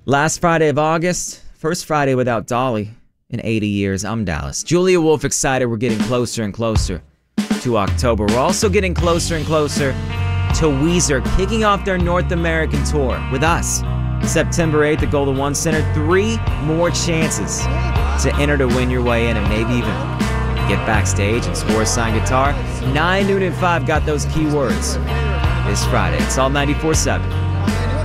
Last Friday of August, first Friday without Dolly in 80 years. I'm Dallas. Julia Wolf excited. We're getting closer and closer to October. We're also getting closer and closer to Weezer kicking off their North American tour with us. September 8th at Golden One Center. 3 more chances to enter to win your way in and maybe even get backstage and score a signed guitar. 9, noon, and 5 got those keywords this Friday. It's all 94.7.